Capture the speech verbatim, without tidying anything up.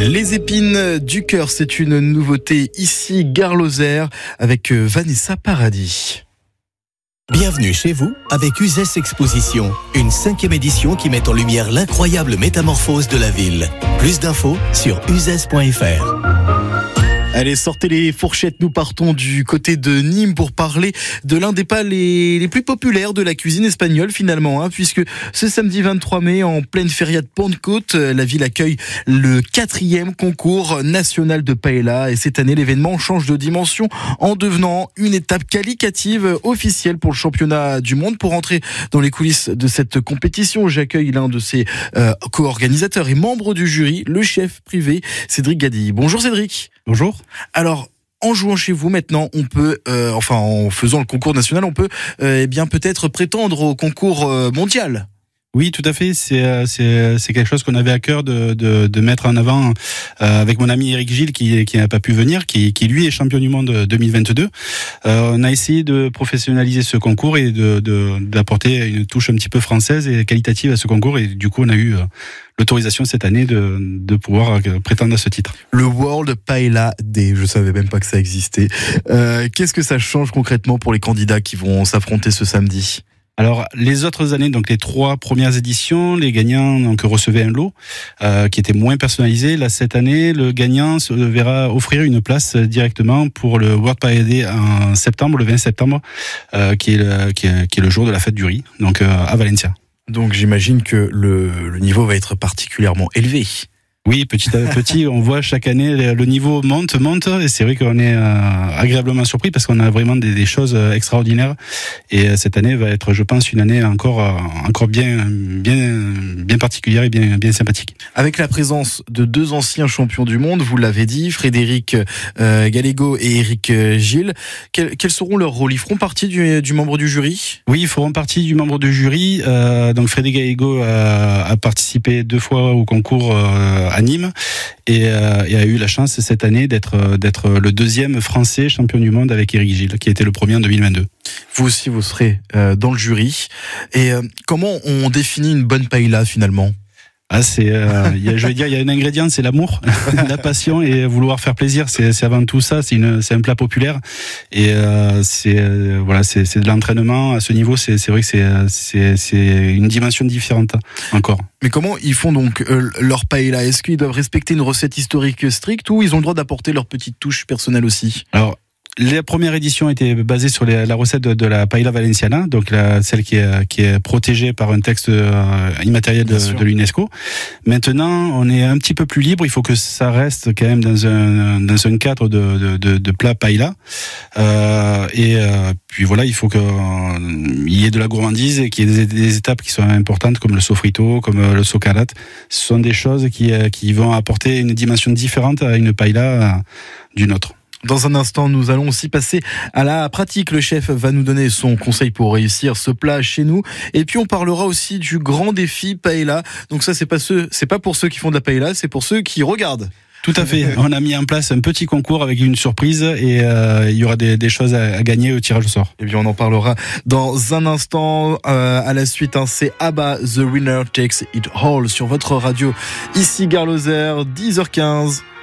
Les épines du cœur, c'est une nouveauté ici, Gare Lozère, avec Vanessa Paradis. Bienvenue chez vous avec Uzès Exposition, une cinquième édition qui met en lumière l'incroyable métamorphose de la ville. Plus d'infos sur uzès point f r. Allez, sortez les fourchettes, nous partons du côté de Nîmes pour parler de l'un des pas les, les plus populaires de la cuisine espagnole finalement, hein, puisque ce samedi vingt-trois mai, en pleine feria de Pentecôte, la ville accueille le quatrième concours national de paella, et cette année l'événement change de dimension en devenant une étape qualificative officielle pour le championnat du monde. Pour entrer dans les coulisses de cette compétition, j'accueille l'un de ses euh, co-organisateurs et membre du jury, le chef privé Cédric Gadi. Bonjour Cédric. Bonjour. Alors, en jouant chez vous maintenant, on peut, euh, enfin en faisant le concours national, on peut euh, eh bien peut-être prétendre au concours euh, mondial. Oui, tout à fait. C'est c'est c'est quelque chose qu'on avait à cœur de de, de mettre en avant euh, avec mon ami Eric Gilles qui qui n'a pas pu venir, qui qui lui est champion du monde deux mille vingt-deux. Euh, on a essayé de professionnaliser ce concours et de de d'apporter une touche un petit peu française et qualitative à ce concours, et du coup on a eu euh, l'autorisation cette année de de pouvoir prétendre à ce titre. Le World Paella Day, je savais même pas que ça existait. Euh, qu'est-ce que ça change concrètement pour les candidats qui vont s'affronter ce samedi ? Alors, les autres années, donc les trois premières éditions, les gagnants donc recevaient un lot euh, qui était moins personnalisé. Là, cette année, le gagnant se verra offrir une place directement pour le World Paella Day en septembre, le vingt septembre, euh, qui est le qui est, qui est le jour de la fête du riz, donc euh, à Valencia. Donc, j'imagine que le, le niveau va être particulièrement élevé. Oui, petit à petit, on voit chaque année le niveau monte, monte, et c'est vrai qu'on est agréablement surpris parce qu'on a vraiment des, des choses extraordinaires. Et cette année va être, je pense, une année encore, encore bien, bien, bien particulière et bien, bien sympathique. Avec la présence de deux anciens champions du monde, vous l'avez dit, Frédéric euh, Gallego et Eric Gilles, quels, quels seront leurs rôles ? Ils feront partie du, du membre du jury ? Oui, ils feront partie du membre du jury. Euh, donc Frédéric Gallego a, a participé deux fois au concours euh, à Nîmes et, euh, et a eu la chance cette année d'être d'être le deuxième français champion du monde avec Eric Gilles, qui était le premier en deux mille vingt-deux. Vous aussi, vous serez euh, dans le jury. Et euh, comment on définit une bonne paella finalement ? Ah, c'est, euh, y a, je veux dire, il y a un ingrédient, c'est l'amour, la passion et vouloir faire plaisir. C'est, c'est avant tout ça. C'est une, c'est un plat populaire et euh, c'est, euh, voilà, c'est, c'est de l'entraînement à ce niveau. C'est, c'est vrai que c'est, c'est, c'est une dimension différente encore. Mais comment ils font donc euh, leur paella ? Est-ce qu'ils doivent respecter une recette historique stricte ou ils ont le droit d'apporter leur petite touche personnelle aussi ? Alors, la première édition était basée sur les, la recette de, de la paella valenciana, donc la, celle qui est, qui est protégée par un texte euh, immatériel de, de l'UNESCO. Maintenant, on est un petit peu plus libre. Il faut que ça reste quand même dans un, dans un cadre de, de, de, de plat paella. Euh, et euh, puis voilà, il faut qu'il euh, y ait de la gourmandise et qu'il y ait des, des étapes qui soient importantes, comme le sofrito, comme le socarrat. Ce sont des choses qui, qui vont apporter une dimension différente à une paella d'une autre. Dans un instant, nous allons aussi passer à la pratique. Le chef va nous donner son conseil pour réussir ce plat chez nous. Et puis, on parlera aussi du grand défi paella. Donc ça, c'est pas ceux, c'est pas pour ceux qui font de la paella, c'est pour ceux qui regardent. Tout à fait. On a mis en place un petit concours avec une surprise et euh, il y aura des, des choses à, à gagner au tirage au sort. Et bien, on en parlera dans un instant. Euh, à la suite, hein, c'est ABBA, The Winner Takes It All sur votre radio. Ici, Gare Lozère, dix heures quinze.